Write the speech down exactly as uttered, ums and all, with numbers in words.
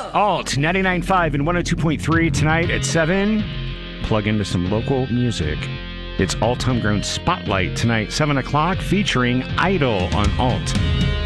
Alt ninety-nine point five and one oh two point three tonight at seven. Plug into some local music. It's Alt Homegrown Spotlight tonight, seven o'clock, featuring Idol on Alt.